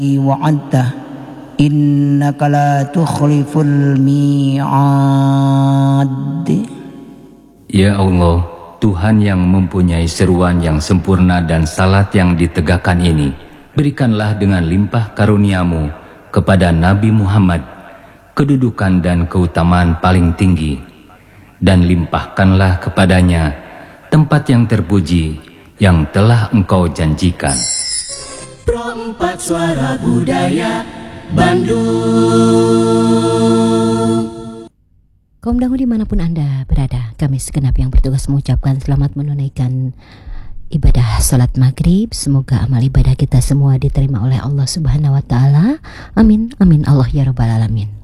wa'adta innaka la tukhliful mi'ad. Ya Allah, Tuhan yang mempunyai seruan yang sempurna dan salat yang ditegakkan ini, berikanlah dengan limpah karuniamu kepada Nabi Muhammad kedudukan dan keutamaan paling tinggi, dan limpahkanlah kepadanya tempat yang terpuji yang telah Engkau janjikan. Pro 4 Suara Budaya Bandung. Kaum dangu dimanapun Anda berada, kami segenap yang bertugas mengucapkan selamat menunaikan ibadah salat maghrib. Semoga amal ibadah kita semua diterima oleh Allah Subhanahu wa Ta'ala. Amin, amin, Allah ya Rabbal Alamin.